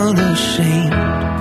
unashamed.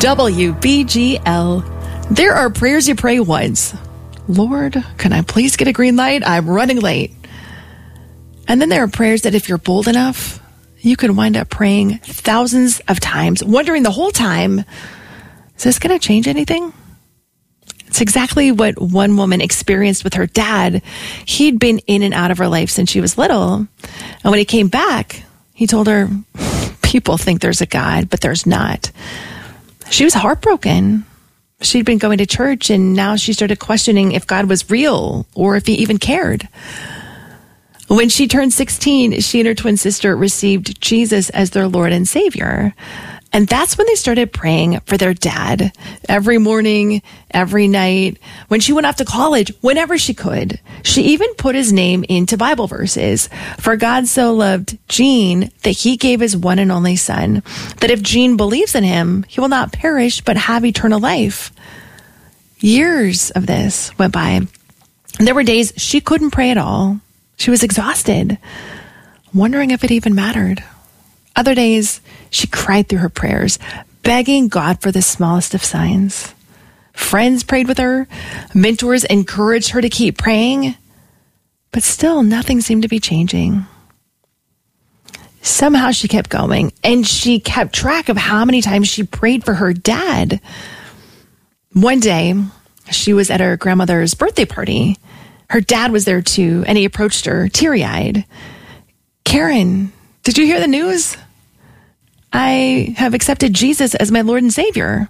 WBGL. There are prayers you pray once. Lord, can I please get a green light? I'm running late. And then there are prayers that if you're bold enough, you could wind up praying thousands of times, wondering the whole time, is this going to change anything? It's exactly what one woman experienced with her dad. He'd been in and out of her life since she was little. And when he came back, he told her, people think there's a God, but there's not. She was heartbroken. She'd been going to church, and now she started questioning if God was real or if he even cared. When she turned 16, she and her twin sister received Jesus as their Lord and Savior. And that's when they started praying for their dad every morning, every night. When she went off to college, whenever she could, she even put his name into Bible verses. For God so loved Gene that he gave his one and only son, that if Gene believes in him, he will not perish, but have eternal life. Years of this went by. And there were days she couldn't pray at all. She was exhausted, wondering if it even mattered. Other days, she cried through her prayers, begging God for the smallest of signs. Friends prayed with her. Mentors encouraged her to keep praying. But still, nothing seemed to be changing. Somehow she kept going, and she kept track of how many times she prayed for her dad. One day, she was at her grandmother's birthday party. Her dad was there too, and he approached her, teary-eyed. Karen, did you hear the news? I have accepted Jesus as my Lord and Savior.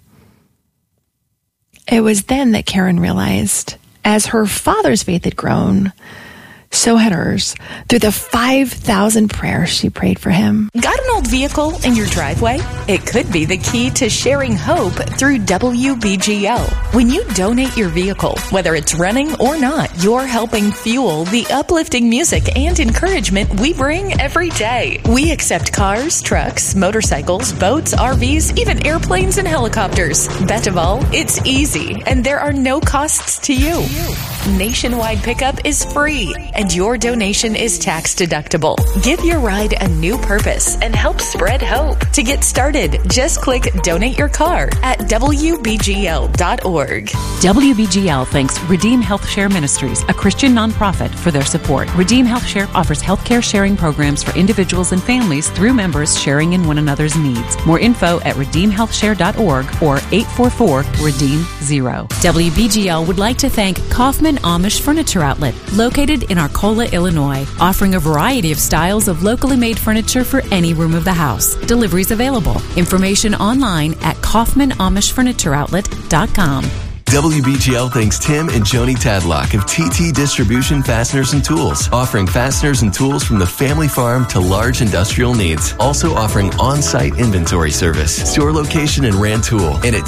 It was then that Karen realized, as her father's faith had grown, so had hers, through the 5,000 prayers she prayed for him. Got an old vehicle in your driveway? It could be the key to sharing hope through WBGL. When you donate your vehicle, whether it's running or not, you're helping fuel the uplifting music and encouragement we bring every day. We accept cars, trucks, motorcycles, boats, RVs, even airplanes and helicopters. Best of all, it's easy, and there are no costs to you. Nationwide pickup is free, and your donation is tax deductible. Give your ride a new purpose and help spread hope. To get started, just click Donate Your Car at WBGL.org. WBGL thanks Redeem Health Share Ministries, a Christian nonprofit, for their support. Redeem Health Share offers healthcare sharing programs for individuals and families through members sharing in one another's needs. More info at redeemhealthshare.org or 844-REDEEM-0. WBGL would like to thank Kaufman Amish Furniture Outlet, located in Arcola, Illinois, offering a variety of styles of locally made furniture for any room of the house. Deliveries available. Information online at KaufmanAmishFurnitureOutlet.com. WBGL thanks Tim and Joni Tadlock of TT Distribution Fasteners and Tools, offering fasteners and tools from the family farm to large industrial needs. Also offering on-site inventory service. Store location in Rantoul and at